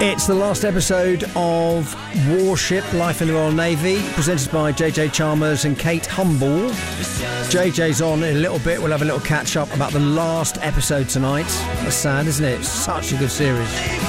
It's the last episode of Warship Life in the Royal Navy, presented by JJ Chalmers and Kate Humble. JJ's on in a little bit. We'll have a little catch up about the last episode tonight. That's sad, isn't it? It's such a good series.